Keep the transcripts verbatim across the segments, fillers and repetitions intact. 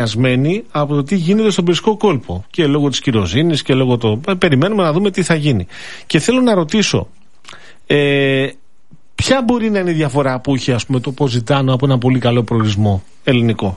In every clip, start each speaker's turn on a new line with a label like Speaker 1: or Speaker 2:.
Speaker 1: από το τι γίνεται στον Περσικό κόλπο και λόγω της κυροζήνης και λόγω το... περιμένουμε να δούμε τι θα γίνει. Και θέλω να ρωτήσω ε, ποια μπορεί να είναι η διαφορά που έχει, ας πούμε, το Ποζιτάνο από ένα πολύ καλό προορισμό ελληνικό.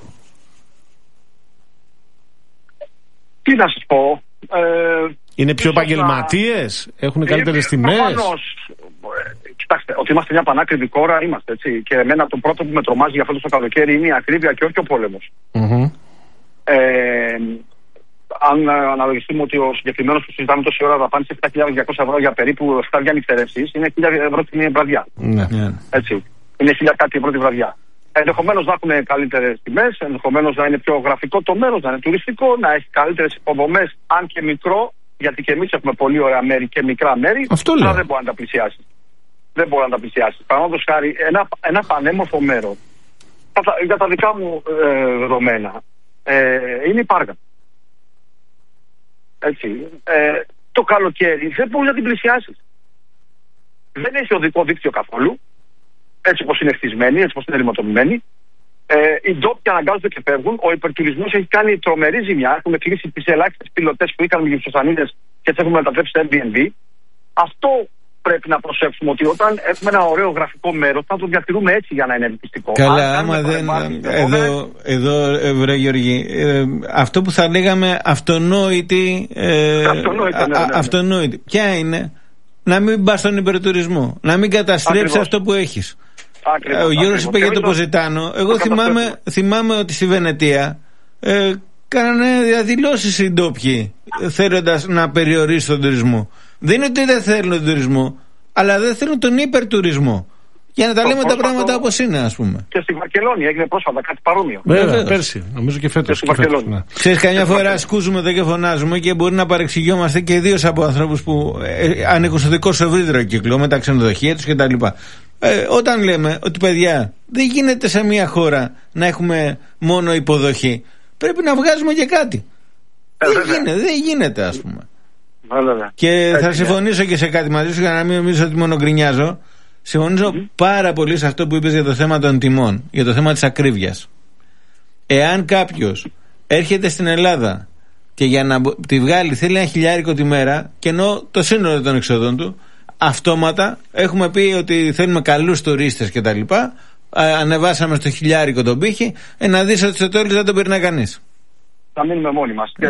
Speaker 2: Τι να σας πω, ε,
Speaker 1: είναι πιο επαγγελματίες, να... έχουν καλύτερες τιμές.
Speaker 2: Προφανώς, κοιτάξτε, ότι είμαστε μια πανάκριβη χώρα, είμαστε, έτσι. Και εμένα το πρώτο που με τρομάζει για αυτό το καλοκαίρι είναι η ακρίβεια και όχι ο πόλεμος. Mm-hmm. Ε, αν αναλογιστούμε ότι ο συγκεκριμένος που συζητάμε τόση ώρα δαπάνησε επτά χιλιάδες διακόσια ευρώ για περίπου επτά νυχτερεύσεις, είναι χίλια ευρώ την βραδιά. Mm-hmm. Έτσι. Είναι χίλια κάτι ευρώ τη βραδιά. Ενδεχομένως να έχουν καλύτερες τιμές, ενδεχομένως να είναι πιο γραφικό το μέρος, να είναι τουριστικό, να έχει καλύτερες υποδομές, αν και μικρό, γιατί και εμείς έχουμε πολύ ωραία μέρη και μικρά μέρη, αλλά δεν μπορεί να τα πλησιάσει. Δεν μπορεί να τα πλησιάσει. Παραδείγματος χάρη, ένα, ένα πανέμορφο μέρο, για τα δικά μου ε, δεδομένα, ε, είναι η Πάργα. Έτσι. Ε, το καλοκαίρι δεν μπορεί να την πλησιάσει. Δεν έχει οδικό δίκτυο καθόλου. Έτσι όπως είναι χτισμένοι, έτσι όπως είναι ρηματοποιημένοι. Ε, οι ντόπιοι αναγκάζονται και φεύγουν. Ο υπερτουρισμός έχει κάνει τρομερή ζημιά. Έχουμε κλείσει τις ελάχιστες πιλωτές που είχαν με Γυψοσανίδες και τις έχουμε μετατρέψει σε Airbnb. Αυτό πρέπει να προσέξουμε, ότι όταν έχουμε ένα ωραίο γραφικό μέρος, θα το διατηρούμε έτσι για να είναι ελκυστικό.
Speaker 3: Καλά, άμα δεν. Εδώ, εδώ βρε Γιώργη, ε, αυτό που θα λέγαμε αυτονόητη. Ε,
Speaker 2: αυτονόητη, ναι, ναι, ναι.
Speaker 3: αυτονόητη. Ποια είναι? Να μην πας στον υπερτουρισμό, να μην καταστρέψεις αυτό που έχεις. Ακριβώς, ο Γιώργος είπε για το Ποζιτάνο. Εγώ το θυμάμαι, θυμάμαι ότι στη Βενετία ε, κάνανε διαδηλώσεις οι ντόπιοι θέλοντας να περιορίσουν τον τουρισμό. Δεν είναι ότι δεν θέλουν τον τουρισμό, αλλά δεν θέλουν τον υπερτουρισμό. Για να τα το λέμε πρόσφατο, τα πράγματα όπως είναι, ας πούμε.
Speaker 2: Και στη Βαρκελόνη έγινε πρόσφατα κάτι παρόμοιο.
Speaker 1: Βέβαια, πέρσι, νομίζω και φέτος.
Speaker 2: Και φέτος, ναι.
Speaker 3: Ξέρεις, καμιά φορά ασκούζουμε εδώ και φωνάζουμε και μπορεί να παρεξηγιόμαστε και ιδίως από ανθρώπους που ε, ανήκουν στο δικό σου ευρύτερο κύκλο, με τα ξενοδοχεία τους κτλ. Ε, όταν λέμε ότι, παιδιά, δεν γίνεται σε μια χώρα να έχουμε μόνο υποδοχή, πρέπει να βγάζουμε και κάτι. Ε, δεν, γίνεται, δεν γίνεται, ας πούμε.
Speaker 2: Βέβαια.
Speaker 3: Και έτσι, θα συμφωνήσω ναι. και σε κάτι μαζί σου, για να μην νομίζω ότι μόνο γκρινιάζω. Συμφωνήσω mm-hmm. πάρα πολύ σε αυτό που είπες για το θέμα των τιμών, για το θέμα της ακρίβειας. Εάν κάποιος έρχεται στην Ελλάδα και για να τη βγάλει θέλει ένα χιλιάρικο τη μέρα, και ενώ το σύνολο των εξόδων του, αυτόματα έχουμε πει ότι θέλουμε καλούς τουρίστες κτλ. Ανεβάσαμε στο χιλιάρικο τον πύχη, ε, να δεις ότι στο τέλος δεν τον περνά κανείς.
Speaker 2: Θα μείνουμε μόνοι μας. Mm. Και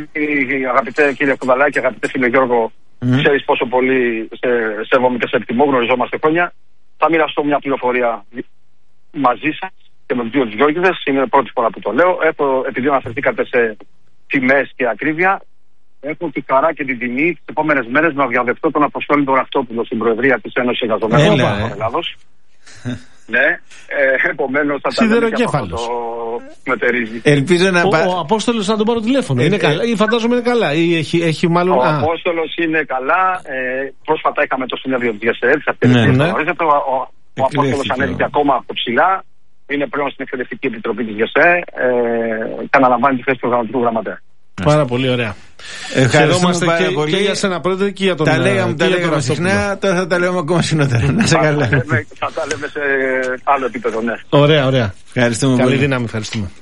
Speaker 2: αγαπητέ κύριε Κουβαλάκη, αγαπητέ φίλε Γιώργο, mm. ξέρεις πόσο πολύ σε, σέβομαι και σε εκτιμώ, γνωριζόμαστε χρόνια. Θα μοιραστώ μια πληροφορία μαζί σας και με τους δύο Γιώργηδες. Είναι η πρώτη φορά που το λέω. Έχω, επειδή αναφερθήκατε σε τιμές και ακρίβεια, έχω τη χαρά και την τιμή τις επόμενες μέρες να διαδεχτώ τον Αποστόλη τον Ραυτόπουλο στην Προεδρία της Ένωσης Εργαζομένων της Ελλάδος. Ναι, ε, επομένως θα τα λέμε και αυτό το μετερίζει.
Speaker 3: Ελπίζω να
Speaker 1: πάει. Ο, ο Απόστολος να τον πάρω τηλέφωνο. Είναι καλά, ή φαντάζομαι είναι καλά, ή έχει, έχει μάλλον.
Speaker 2: Ο Απόστολος είναι καλά. Ε, πρόσφατα είχαμε το συνέδριο της ΓΕΣΕΕ, της Αυτοκρατορίας. Ναι, ναι. Ο, ο, ο Απόστολος ανέβηκε ακόμα από ψηλά. Είναι πλέον στην Εκπαιδευτική Επιτροπή της ΓΕΣΕΕ ε, και αναλαμβάνει τη θέση του Οργανωτικού Γραμματέα.
Speaker 1: Πάρα πολύ ωραία.
Speaker 3: Ευχαριστούμε πάρα
Speaker 1: και,
Speaker 3: πολύ.
Speaker 1: Και για σένα πρόεδρε και για τον
Speaker 3: Τα λέγαμε, τα λέγαμε συχνά, τώρα θα τα λέμε ακόμα συχνότερα. Να σε καλά.
Speaker 2: Θα τα λέμε σε άλλο επίπεδο, ναι.
Speaker 1: Ωραία, ωραία.
Speaker 3: Ευχαριστούμε
Speaker 1: Καλή
Speaker 3: πολύ.
Speaker 1: δύναμη, ευχαριστούμε.